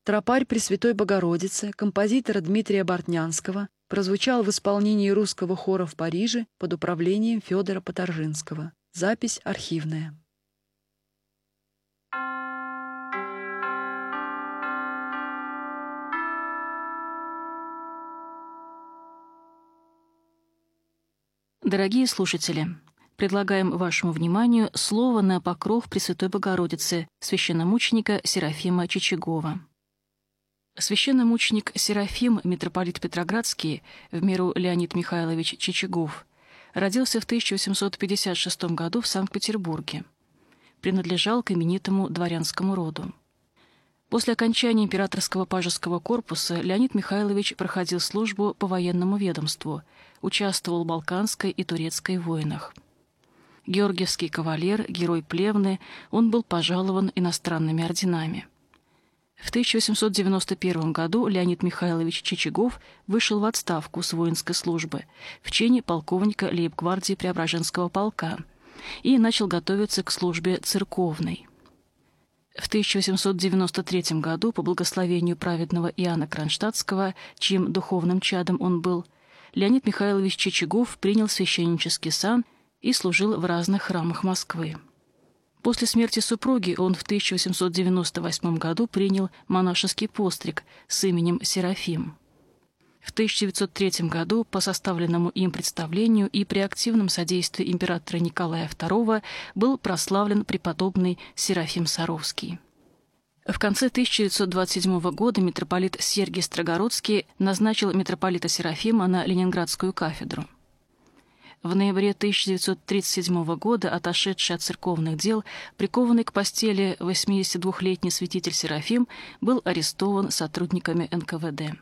Тропарь Пресвятой Богородицы композитора Дмитрия Бортнянского прозвучал в исполнении русского хора в Париже под управлением Федора Поторжинского. Запись архивная. Дорогие слушатели, предлагаем вашему вниманию слово на покров Пресвятой Богородицы священномученика Серафима Чичагова. Священномученик Серафим, митрополит Петроградский, в меру Леонид Михайлович Чичагов, родился в 1856 году в Санкт-Петербурге. Принадлежал к именитому дворянскому роду. После окончания императорского пажеского корпуса Леонид Михайлович проходил службу по военному ведомству, участвовал в Балканской и Турецкой войнах. Георгиевский кавалер, герой Плевны, он был пожалован иностранными орденами. В 1891 году Леонид Михайлович Чичагов вышел в отставку с воинской службы в чине полковника лейб-гвардии Преображенского полка и начал готовиться к службе церковной. В 1893 году по благословению праведного Иоанна Кронштадтского, чьим духовным чадом он был, Леонид Михайлович Чичагов принял священнический сан и служил в разных храмах Москвы. После смерти супруги он в 1898 году принял монашеский постриг с именем Серафим. В 1903 году по составленному им представлению и при активном содействии императора Николая II был прославлен преподобный Серафим Саровский. В конце 1927 года митрополит Сергий Строгородский назначил митрополита Серафима на Ленинградскую кафедру. В ноябре 1937 года отошедший от церковных дел, прикованный к постели 82-летний святитель Серафим, был арестован сотрудниками НКВД.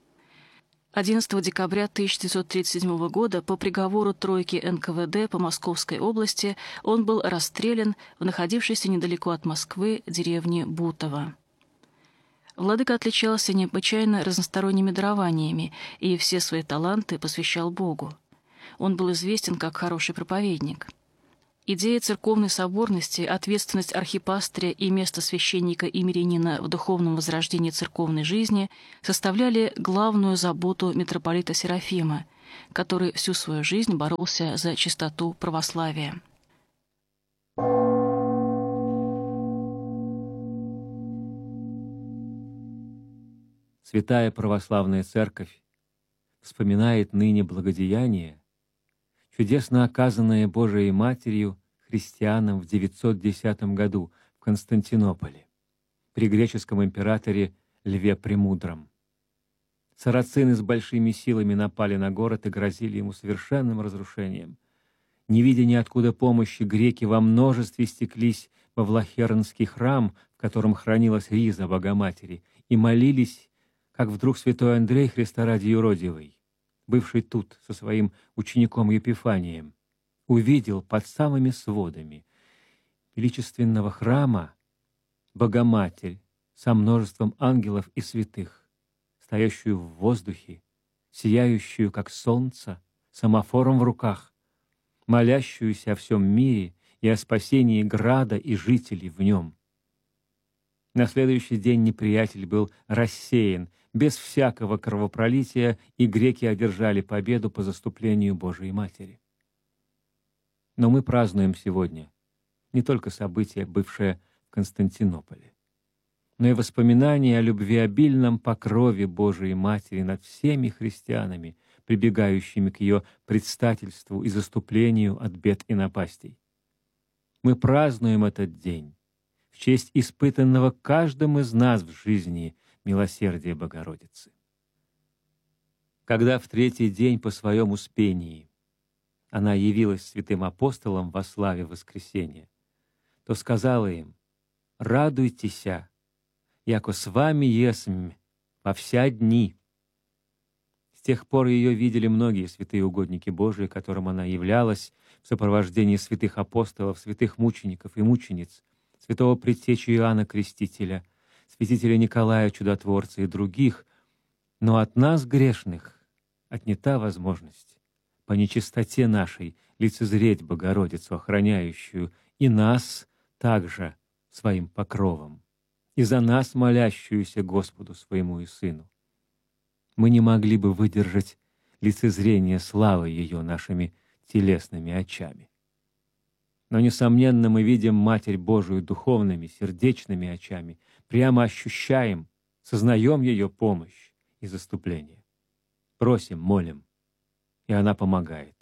11 декабря 1937 года по приговору тройки НКВД по Московской области он был расстрелян в находившейся недалеко от Москвы деревне Бутово. Владыка отличался необычайно разносторонними дарованиями и все свои таланты посвящал Богу. Он был известен как хороший проповедник. Идея церковной соборности, ответственность архипастыря и место священника и мирянина в духовном возрождении церковной жизни составляли главную заботу митрополита Серафима, который всю свою жизнь боролся за чистоту православия. Святая Православная Церковь вспоминает ныне благодеяние, чудесно оказанное Божией Матерью христианам в 910 году в Константинополе при греческом императоре Льве Премудром. Сарацины с большими силами напали на город и грозили ему совершенным разрушением. Не видя ниоткуда помощи, греки во множестве стеклись во Влахернский храм, в котором хранилась риза Богоматери, и молились, как вдруг святой Андрей Христа ради юродивый, бывший тут со своим учеником Епифанием, увидел под самыми сводами величественного храма Богоматерь со множеством ангелов и святых, стоящую в воздухе, сияющую, как солнце, самофором в руках, молящуюся о всем мире и о спасении града и жителей в нем. На следующий день неприятель был рассеян, без всякого кровопролития, и греки одержали победу по заступлению Божией Матери. Но мы празднуем сегодня не только событие, бывшее в Константинополе, но и воспоминания о любвеобильном покрове Божией Матери над всеми христианами, прибегающими к ее предстательству и заступлению от бед и напастей. Мы празднуем этот день в честь испытанного каждым из нас в жизни милосердия Богородицы. Когда в третий день по своем успении она явилась святым апостолам во славе воскресения, то сказала им: «Радуйтеся, яко с вами есмь во вся дни». С тех пор ее видели многие святые угодники Божии, которым она являлась в сопровождении святых апостолов, святых мучеников и мучениц, святого предтечи Иоанна Крестителя, святителя Николая Чудотворца и других, но от нас, грешных, отнята возможность по нечистоте нашей лицезреть Богородицу, охраняющую и нас также своим покровом. и за нас, молящуюся Господу своему и Сыну. Мы не могли бы выдержать лицезрение славы ее нашими телесными очами. Но, несомненно, мы видим Матерь Божию духовными, сердечными очами, прямо ощущаем, сознаем ее помощь и заступление. Просим, молим, и она помогает.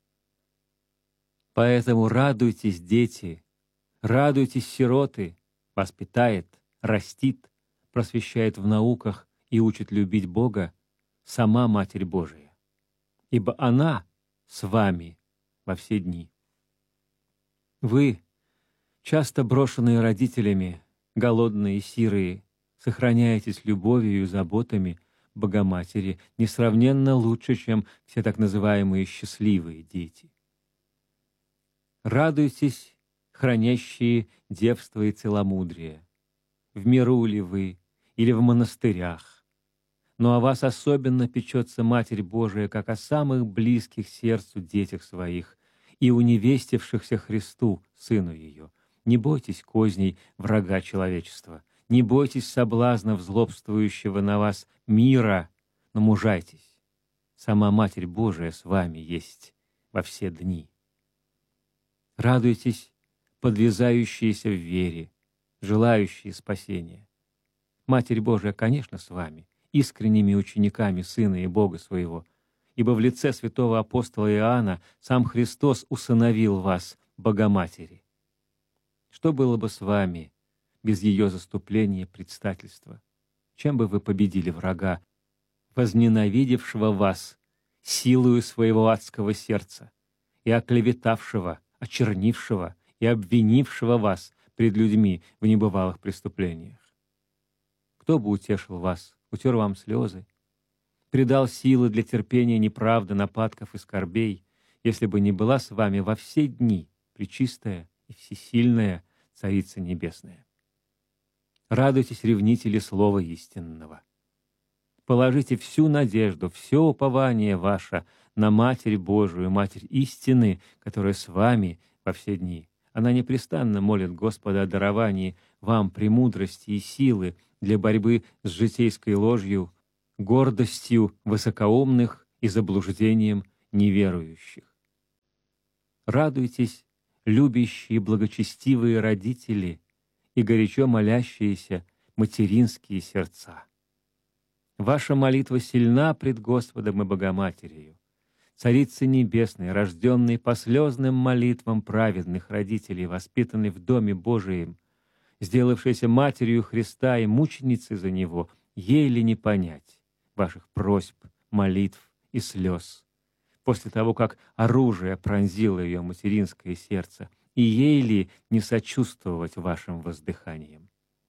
Поэтому радуйтесь, дети, радуйтесь, сироты, воспитает, растит, просвещает в науках и учит любить Бога сама Матерь Божия, ибо она с вами во все дни. Вы, часто брошенные родителями, голодные, сирые, сохраняетесь любовью и заботами Богоматери несравненно лучше, чем все так называемые счастливые дети. Радуйтесь, хранящие девство и целомудрие, в миру ли вы или в монастырях, но о вас особенно печется Матерь Божия, как о самых близких сердцу детях своих и уневестившихся Христу, Сыну ее. Не бойтесь козней врага человечества, не бойтесь соблазнов злобствующего на вас мира, но мужайтесь. Сама Матерь Божия с вами есть во все дни. Радуйтесь, подвязающиеся в вере, желающие спасения. Матерь Божия, конечно, с вами, искренними учениками Сына и Бога своего, ибо в лице святого апостола Иоанна сам Христос усыновил вас, Богоматери. Что было бы с вами без ее заступления и предстательства? Чем бы вы победили врага, возненавидевшего вас силою своего адского сердца и оклеветавшего, очернившего и обвинившего вас пред людьми в небывалых преступлениях? Кто бы утешил вас, утер вам слезы, придал силы для терпения неправды, нападков и скорбей, если бы не была с вами во все дни пречистая и всесильная Царица Небесная? Радуйтесь, ревнители Слова истинного. Положите всю надежду, все упование ваше на Матерь Божию, Матерь истины, которая с вами во все дни. Она непрестанно молит Господа о даровании вам премудрости и силы для борьбы с житейской ложью, гордостью высокоумных и заблуждением неверующих. Радуйтесь, любящие благочестивые родители и горячо молящиеся материнские сердца. Ваша молитва сильна пред Господом и Богоматерью, Царицы Небесной, рожденной по слезным молитвам праведных родителей, воспитанной в Доме Божием, сделавшейся Матерью Христа и мученицей за Него, ей ли не понять ваших просьб, молитв и слез, после того, как оружие пронзило ее материнское сердце, и ей ли не сочувствовать вашим воздыханиям?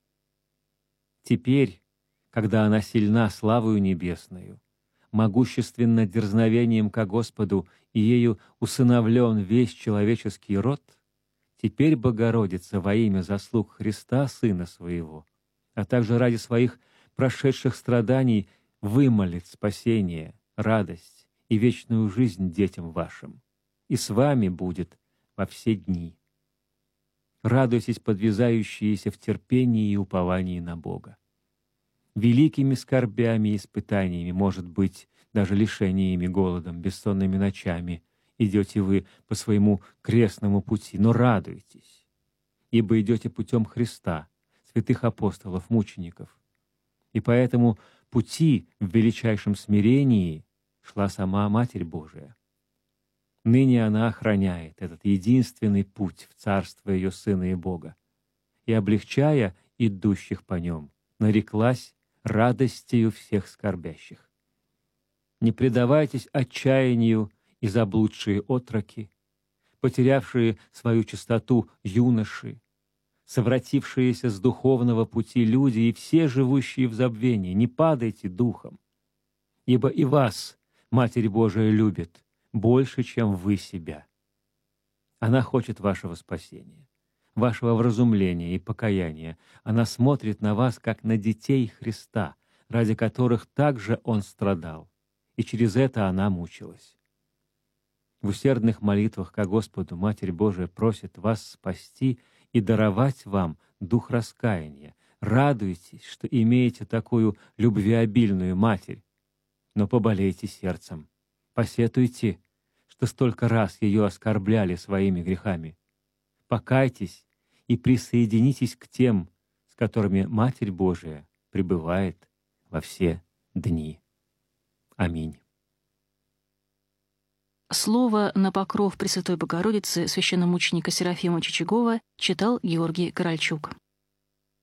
Теперь, когда она сильна славою небесною, могущественно дерзновением ко Господу и ею усыновлен весь человеческий род, теперь Богородица во имя заслуг Христа, Сына Своего, а также ради своих прошедших страданий вымолит спасение, радость и вечную жизнь детям вашим, и с вами будет во все дни. Радуйтесь, подвязающиеся в терпении и уповании на Бога. Великими скорбями и испытаниями, может быть, даже лишениями, голодом, бессонными ночами идете вы по своему крестному пути, но радуйтесь, ибо идете путем Христа, святых апостолов, мучеников. И по этому пути в величайшем смирении шла сама Матерь Божия. Ныне она охраняет этот единственный путь в царство ее Сына и Бога, и, облегчая идущих по нем, нареклась радостью всех скорбящих. Не предавайтесь отчаянию и заблудшие отроки, потерявшие свою чистоту юноши, совратившиеся с духовного пути люди и все живущие в забвении. Не падайте духом, ибо и вас Матерь Божия любит больше, чем вы себя. Она хочет вашего спасения, вашего вразумления и покаяния. Она смотрит на вас, как на детей Христа, ради которых также Он страдал, и через это она мучилась. В усердных молитвах ко Господу Матерь Божия просит вас спасти и даровать вам дух раскаяния, Радуйтесь, что имеете такую любвеобильную Матерь, но поболейте сердцем, посетуйте, что столько раз ее оскорбляли своими грехами. Покайтесь и присоединитесь к тем, с которыми Матерь Божия пребывает во все дни. Аминь. Слово на покров Пресвятой Богородицы священномученика Серафима Чичагова читал Георгий Корольчук.